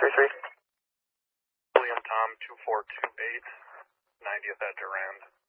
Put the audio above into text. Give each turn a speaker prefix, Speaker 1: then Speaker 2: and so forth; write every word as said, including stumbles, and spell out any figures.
Speaker 1: three three.
Speaker 2: William Tom two four two eight, ninetieth at Durand.